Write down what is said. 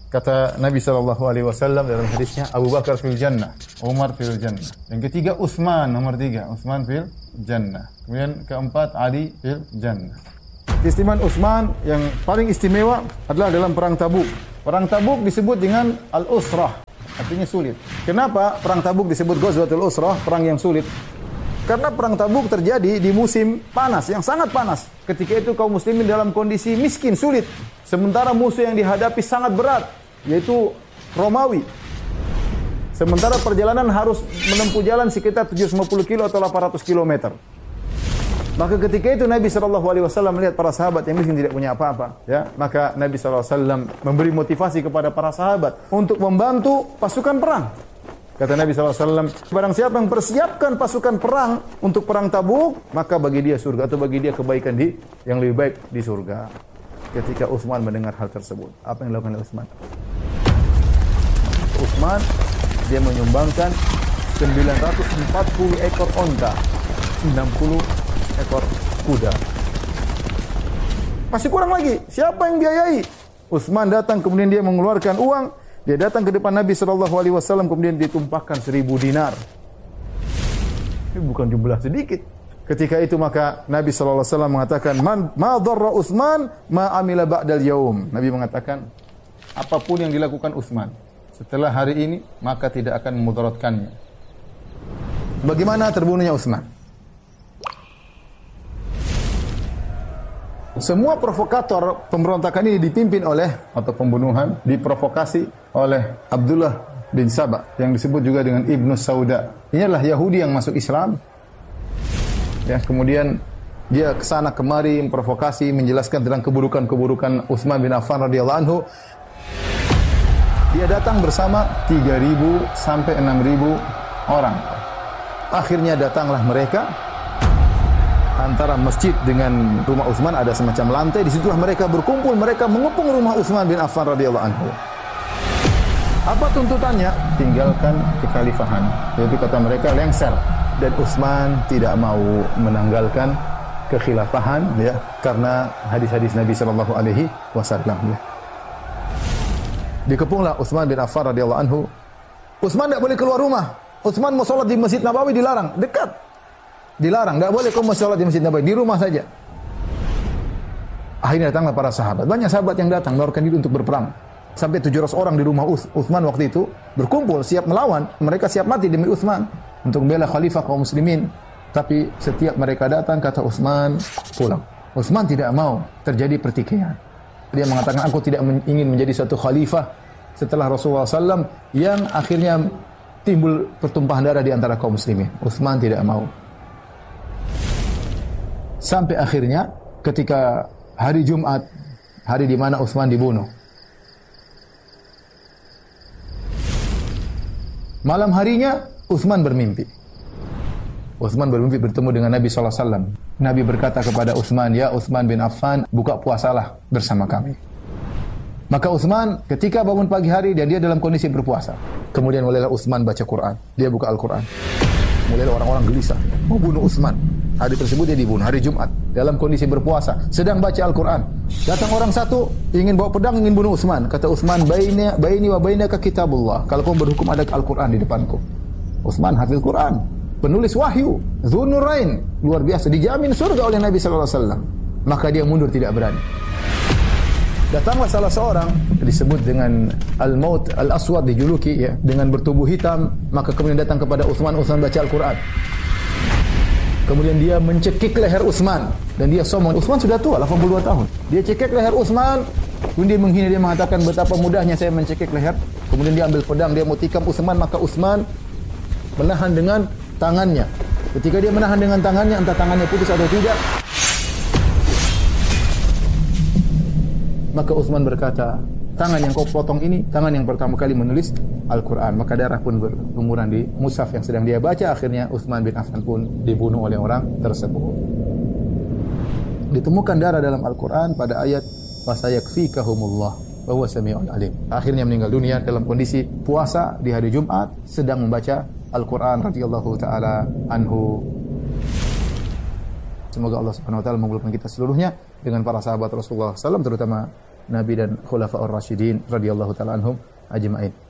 Kata Nabi SAW dalam hadisnya, Abu Bakar fil jannah, Umar fil jannah. Yang ketiga Utsman, nomor 3, Utsman fil jannah. Kemudian keempat Ali fil jannah. Keistimewaan Utsman yang paling istimewa adalah dalam perang Tabuk. Perang Tabuk disebut dengan al-usrah, artinya sulit. Kenapa perang Tabuk disebut Ghazwatul Usrah, perang yang sulit? Karena perang Tabuk terjadi di musim panas, yang sangat panas. Ketika itu kaum muslimin dalam kondisi miskin, sulit. Sementara musuh yang dihadapi sangat berat, yaitu Romawi. Sementara perjalanan harus menempuh jalan sekitar 750 kilo atau 800 kilometer. Maka ketika itu Nabi SAW melihat para sahabat yang miskin tidak punya apa-apa, ya, maka Nabi SAW memberi motivasi kepada para sahabat untuk membantu pasukan perang. Kata Nabi SAW, barang siapa yang persiapkan pasukan perang untuk perang Tabuk, maka bagi dia surga atau bagi dia kebaikan yang lebih baik di surga. Ketika Utsman mendengar hal tersebut, apa yang dilakukan Utsman? Utsman, dia menyumbangkan 940 ekor onta, 60 ekor kuda. Masih kurang lagi, siapa yang biayai? Utsman datang, kemudian dia mengeluarkan uang. Dia datang ke depan Nabi SAW, kemudian ditumpahkan 1000 dinar. Ini bukan jumlah sedikit. Ketika itu maka Nabi SAW mengatakan, ma dharra Utsman ma amila ba'dal yaum. Nabi mengatakan, apapun yang dilakukan Utsman setelah hari ini, maka tidak akan memudaratkannya. Bagaimana terbunuhnya Utsman? Semua provokator pemberontakan ini dipimpin oleh, atau pembunuhan, diprovokasi oleh Abdullah bin Saba, yang disebut juga dengan Ibnu Sauda. Ini adalah Yahudi yang masuk Islam. Ya, kemudian dia kesana kemari memprovokasi, menjelaskan tentang keburukan-keburukan Utsman bin Affan radhiyallahu anhu. Dia datang bersama 3.000 sampai 6.000 orang. Akhirnya datanglah mereka. Antara masjid dengan rumah Utsman ada semacam lantai, disitulah mereka berkumpul, mereka mengepung rumah Utsman bin Affan radhiyallahu anhu. Apa tuntutannya? Tinggalkan kekhalifahan. Yaitu kata mereka lengser. Dan Utsman tidak mau menanggalkan kekhilafahan, ya, karena hadis-hadis Nabi sallallahu alaihi wasallam, ya. Dikepunglah Utsman bin Affan radhiyallahu anhu. Utsman tidak boleh keluar rumah. Utsman mau sholat di Masjid Nabawi dilarang, dekat. Dilarang, tidak boleh kamu sholat di Masjid Nabawi, di rumah saja. Akhirnya datanglah para sahabat. Banyak sahabat yang datang menawarkan diri untuk berperang. Sampai 700 orang di rumah Utsman waktu itu berkumpul siap melawan. Mereka siap mati demi Utsman untuk membela khalifah kaum muslimin. Tapi setiap mereka datang kata Utsman, pulang. Utsman tidak mau terjadi pertikaian. Dia mengatakan, aku tidak ingin menjadi satu khalifah setelah Rasulullah SAW yang akhirnya timbul pertumpahan darah di antara kaum muslimin. Utsman tidak mau. Sampai akhirnya ketika hari Jumat, hari di mana Utsman dibunuh. Malam harinya Utsman bermimpi. Utsman bermimpi bertemu dengan Nabi SAW. Nabi berkata kepada Utsman, ya Utsman bin Affan, buka puasalah bersama kami. Maka Utsman ketika bangun pagi hari dan dia dalam kondisi berpuasa. Kemudian mulailah Utsman baca Quran. Dia buka Al-Quran. Mulailah orang-orang gelisah, mau bunuh Utsman. Hari tersebut dia dibunuh, hari Jumat, dalam kondisi berpuasa, sedang baca Al-Quran. Datang orang satu, ingin bawa pedang, ingin bunuh Utsman. Kata Utsman, baini wa bainaka kitabullah. Kalau kamu berhukum ada Al-Quran di depanku. Utsman hafil Quran, penulis wahyu, Dzunurain, luar biasa, dijamin surga oleh Nabi SAW. Maka dia mundur, tidak berani. Datanglah salah seorang, disebut dengan Al-Maut Al-Aswad, dijuluki, ya, dengan bertubuh hitam. Maka kemudian datang kepada Utsman, Utsman baca Al-Quran. Kemudian dia mencekik leher Utsman dan dia sombong. Utsman sudah tua, 82 tahun. Dia cekik leher Utsman, kemudian dia menghina, dia mengatakan betapa mudahnya saya mencekik leher. Kemudian dia ambil pedang, dia mau tikam Utsman, maka Utsman menahan dengan tangannya. Ketika dia menahan dengan tangannya, entah tangannya putus atau tidak, maka Utsman berkata, tangan yang kau potong ini, tangan yang pertama kali menulis Al-Quran. Maka darah pun berlumuran di mushaf yang sedang dia baca. Akhirnya Utsman bin Affan pun dibunuh oleh orang tersebut. Ditemukan darah dalam Al-Quran pada ayat fasayakfikahumullah wa huwa samiul alim. Akhirnya meninggal dunia dalam kondisi puasa di hari Jumat, sedang membaca Al-Quran radhiyallahu taala anhu. Semoga Allah Subhanahu wa taala mengumpulkan kita seluruhnya dengan para sahabat Rasulullah SAW, terutama Nabi dan Khulafaur Rasyidin radhiyallahu taala anhum ajma'in.